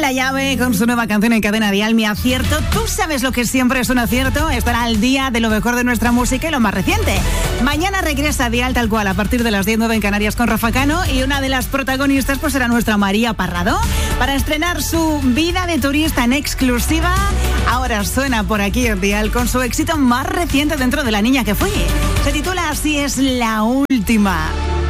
La Llave con su nueva canción en Cadena Dial, Mi Acierto. Tú sabes lo que siempre es un acierto, estará al día de lo mejor de nuestra música y lo más reciente. Mañana regresa Dial tal cual a partir de las 10:09 en Canarias con Rafa Cano, y una de las protagonistas pues será nuestra María Parrado para estrenar su vida de turista en exclusiva. Ahora suena por aquí en Dial con su éxito más reciente dentro de La Niña que fui. Se titula Así es la última.